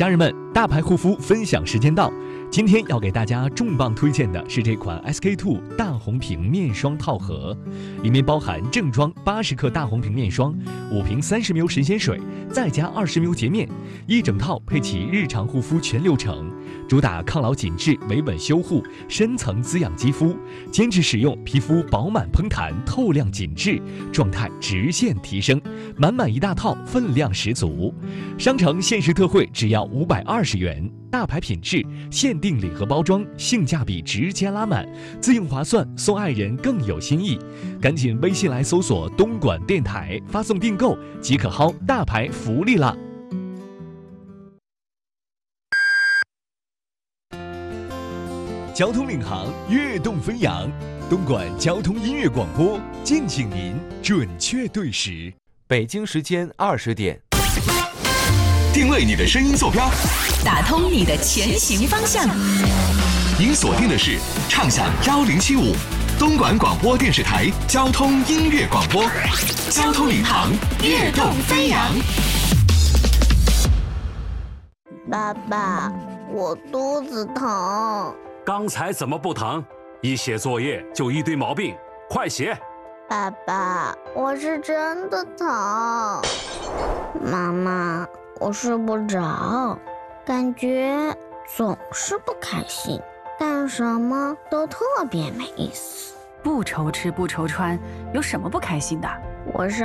家人们，大牌护肤分享时间到，今天要给大家重磅推荐的是这款 SK-II 大红瓶面霜套盒，里面包含正装80克大红瓶面霜，5瓶30ml神仙水，再加20ml洁面，一整套配齐日常护肤全流程，主打抗老紧致、维稳修护、深层滋养肌肤，坚持使用，皮肤饱满嘭弹、透亮紧致，状态直线提升，满满一大套，分量十足。商城限时特惠只要520元，大牌品质，限定礼盒包装，性价比直接拉满，自用划算，送爱人更有新意。赶紧微信来搜索东莞电台，发送订购即可薅大牌福利啦！交通领航，跃动飞扬，东莞交通音乐广播，敬请您准确对时。 北京时间20点， 定位你的声音坐标， 打通你的前行方向。 您锁定的是畅享1075东莞广播电视台交通音乐广播，交通领航，跃动飞扬。 爸爸，我肚子疼。 刚才怎么不疼？一写作业就一堆毛病，快写！ 爸爸，我是真的疼。妈妈，我睡不着，感觉总是不开心，干什么都特别没意思。 不愁吃不愁穿，有什么不开心的？ 我上